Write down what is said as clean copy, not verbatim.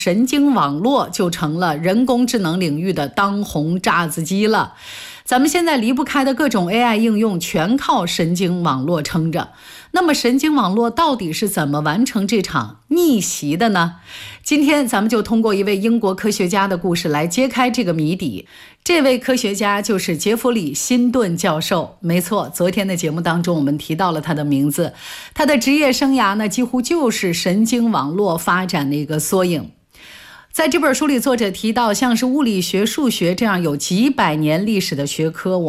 神经网络就成了人工智能领域的当红炸子鸡了。咱们现在离不开的各种 AI 应用全靠神经网络撑着。那么神经网络到底是怎么完成这场逆袭的呢？今天咱们就通过一位英国科学家的故事来揭开这个谜底。这位科学家就是杰弗里·辛顿教授。没错，昨天的节目当中我们提到了他的名字。他的职业生涯呢，几乎就是神经网络发展的一个缩影。在这本书里，作者提到像是物理学、数学这样有几百年历史的学科，